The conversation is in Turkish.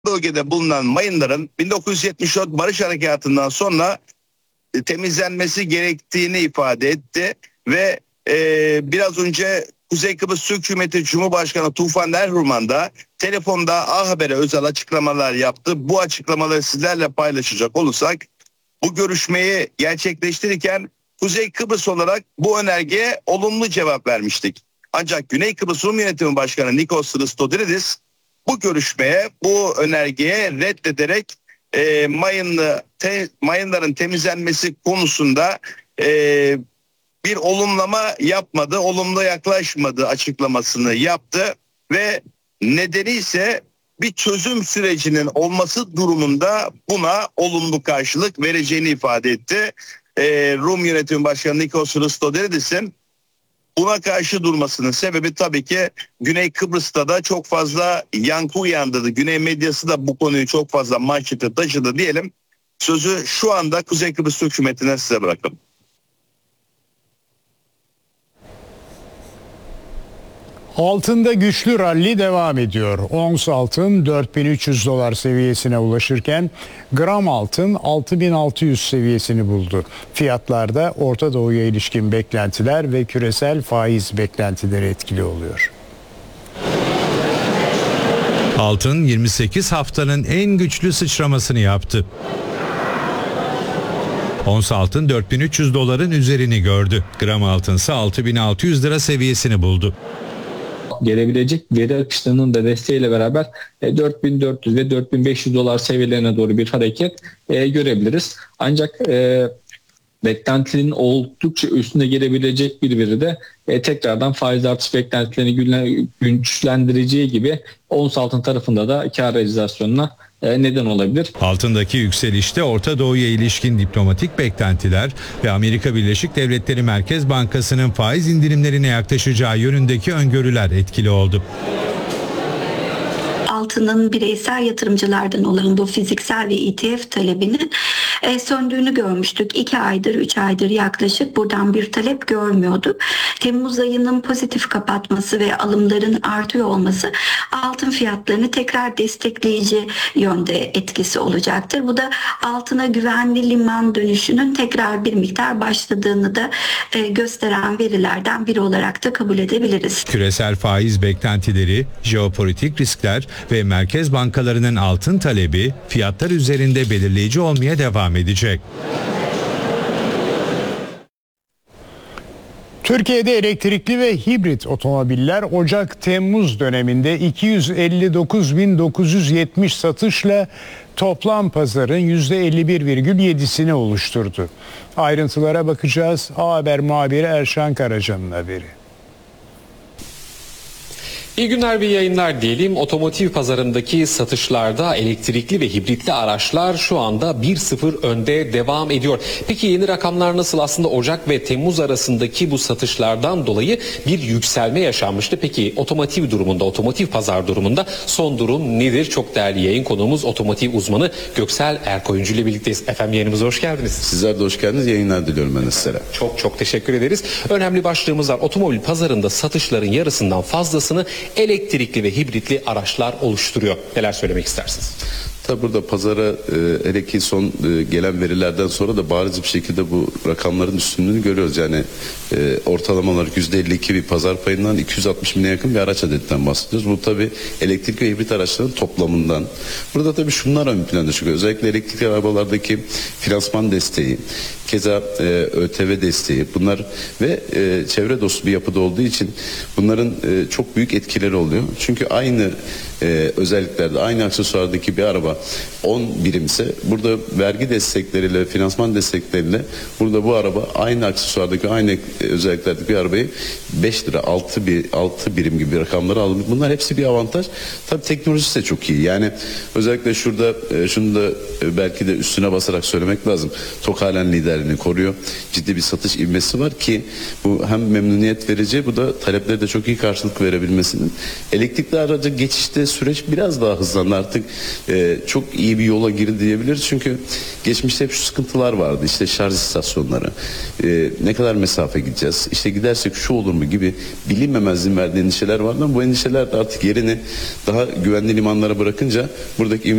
bölgede bulunan mayınların 1974 Barış Harekatı'ndan sonra temizlenmesi gerektiğini ifade etti ve biraz önce Kuzey Kıbrıs Türk Cumhuriyeti Cumhurbaşkanı Tufan Erhurman da telefonda A Haber'e özel açıklamalar yaptı. Bu açıklamaları sizlerle paylaşacak olursak, bu görüşmeyi gerçekleştirirken Kuzey Kıbrıs olarak bu önergeye olumlu cevap vermiştik. Ancak Güney Kıbrıs Rum Yönetimi Başkanı Nikos Christodoulidis bu görüşmeye, bu önergeye reddederek mayınların temizlenmesi konusunda bir olumlama yapmadı, olumlu yaklaşmadı açıklamasını yaptı ve nedeni ise bir çözüm sürecinin olması durumunda buna olumlu karşılık vereceğini ifade etti. Rum Yönetimi Başkanı Nikos Christodoulidis'in buna karşı durmasının sebebi tabii ki Güney Kıbrıs'ta da çok fazla yankı uyandırdı. Güney medyası da bu konuyu çok fazla manşete taşıdı diyelim. Sözü şu anda Kuzey Kıbrıs Türk Cumhuriyeti'ne size bırakalım. Altında güçlü ralli devam ediyor. Ons altın 4300 dolar seviyesine ulaşırken gram altın 6600 seviyesini buldu. Fiyatlarda Orta Doğu'ya ilişkin beklentiler ve küresel faiz beklentileri etkili oluyor. Altın 28 haftanın en güçlü sıçramasını yaptı. Ons altın 4300 doların üzerini gördü. Gram altınsa 6600 lira seviyesini buldu. Gelebilecek veri akışlarının da desteğiyle beraber 4400 ve 4500 dolar seviyelerine doğru bir hareket görebiliriz. Ancak beklentinin oldukça üstünde gelebilecek bir veri de tekrardan faiz artış beklentilerini güçlendireceği gibi ons altın tarafında da kar realizasyonuna neden olabilir. Altındaki yükselişte Orta Doğu'ya ilişkin diplomatik beklentiler ve Amerika Birleşik Devletleri Merkez Bankası'nın faiz indirimlerine yaklaşacağı yönündeki öngörüler etkili oldu. Altının bireysel yatırımcılardan olan bu fiziksel ve ETF talebinin söndüğünü görmüştük. 2 aydır 3 aydır yaklaşık buradan bir talep görmüyorduk. Temmuz ayının pozitif kapatması ve alımların artıyor olması altın fiyatlarını tekrar destekleyici yönde etkisi olacaktır. Bu da altına güvenli liman dönüşünün tekrar bir miktar başladığını da gösteren verilerden biri olarak da kabul edebiliriz. Küresel faiz beklentileri, jeopolitik riskler ve merkez bankalarının altın talebi fiyatlar üzerinde belirleyici olmaya devam edecek. Türkiye'de elektrikli ve hibrit otomobiller Ocak-Temmuz döneminde 259.970 satışla toplam pazarın %51,7'sini oluşturdu. Ayrıntılara bakacağız. A Haber muhabiri Erşan Karacan'ın haberi. İyi günler ve yayınlar diyelim. Otomotiv pazarındaki satışlarda elektrikli ve hibritli araçlar şu anda 1-0 önde devam ediyor. Peki yeni rakamlar nasıl? Aslında Ocak ve Temmuz arasındaki bu satışlardan dolayı bir yükselme yaşanmıştı. Peki otomotiv durumunda, otomotiv pazar durumunda son durum nedir? Çok değerli yayın konuğumuz otomotiv uzmanı Göksel Erkoyuncu ile birlikteyiz. Efendim yayınımıza hoş geldiniz. Sizler de hoş geldiniz. Yayınlar diliyorum ben de sizlere. Çok teşekkür ederiz. Önemli başlığımız var. Otomobil pazarında satışların yarısından fazlasını elektrikli ve hibritli araçlar oluşturuyor. Neler söylemek istersiniz? Tabi burada pazara hele ki son gelen verilerden sonra da bariz bir şekilde bu rakamların üstünlüğünü görüyoruz. Yani ortalama olarak %52 bir pazar payından 260 bine yakın bir araç adetinden bahsediyoruz. Bu tabi elektrik ve hibrit araçların toplamından. Burada tabi şunlar ön planda çıkıyor. Özellikle elektrikli arabalardaki finansman desteği, keza ÖTV desteği, bunlar ve çevre dostu bir yapıda olduğu için bunların çok büyük etkileri oluyor. Çünkü aynı özelliklerde, aynı aksesuardaki bir araba 10 birimse burada vergi destekleriyle, finansman destekleriyle burada bu araba aynı aksesuardaki, aynı özelliklerdeki bir arabayı 5 lira, 6 birim gibi rakamları alınır. Bunlar hepsi bir avantaj. Tabii teknolojisi de çok iyi. Yani özellikle şurada şunu da belki de üstüne basarak söylemek lazım. TOG halen liderliğini koruyor. Ciddi bir satış ivmesi var ki bu hem memnuniyet verici, bu da talepleri de çok iyi karşılık verebilmesinin. Elektrikli araca geçişte süreç biraz daha hızlandı. Artık çok iyi bir yola girdi diyebiliriz. Çünkü geçmişte hep şu sıkıntılar vardı. İşte şarj istasyonları, ne kadar mesafe gideceğiz, İşte gidersek şu olur mu gibi bilinmemezliğin verdiği endişeler vardı. Ama bu endişeler artık yerini daha güvenli limanlara bırakınca buradaki